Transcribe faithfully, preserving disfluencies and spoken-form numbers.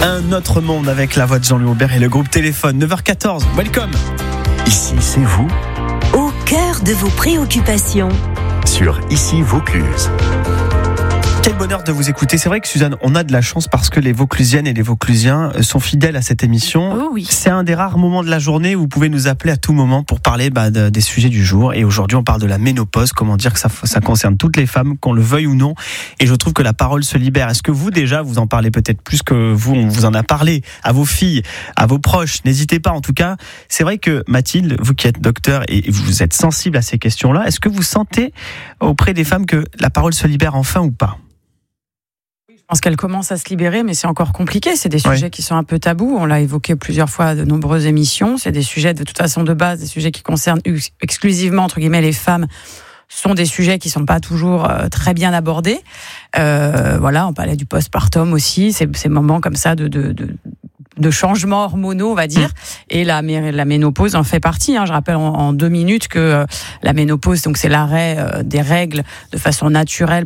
Un autre monde avec la voix de Jean-Louis Aubert et le groupe Téléphone. neuf heures quatorze, welcome. Ici, c'est vous. Au cœur de vos préoccupations. Sur Ici Vaucluse. Quel bonheur de vous écouter. C'est vrai que Suzanne, on a de la chance parce que les Vauclusiennes et les Vauclusiens sont fidèles à cette émission. Oh oui. C'est un des rares moments de la journée où vous pouvez nous appeler à tout moment pour parler bah, de, des sujets du jour. Et aujourd'hui, on parle de la ménopause. Comment dire que ça, ça concerne toutes les femmes, qu'on le veuille ou non. Et je trouve que la parole se libère. Est-ce que vous, déjà, vous en parlez peut-être plus que vous, on vous en a parlé à vos filles, à vos proches? N'hésitez pas. En tout cas, c'est vrai que Mathilde, vous qui êtes docteur et vous êtes sensible à ces questions-là, est-ce que vous sentez auprès des femmes que la parole se libère enfin ou pas? Je pense qu'elle commence à se libérer, mais c'est encore compliqué. C'est des sujets ouais. qui sont un peu tabous. On l'a évoqué plusieurs fois à de nombreuses émissions. C'est des sujets de toute façon de base, des sujets qui concernent exclusivement, entre guillemets, les femmes. Sont des sujets qui sont pas toujours euh, très bien abordés. Euh, voilà, on parlait du postpartum aussi. C'est ces moments comme ça de, de, de de changements hormonaux, on va dire, et la, la ménopause en fait partie. Hein. Je rappelle en, en deux minutes que euh, la ménopause, donc c'est l'arrêt euh, des règles de façon naturelle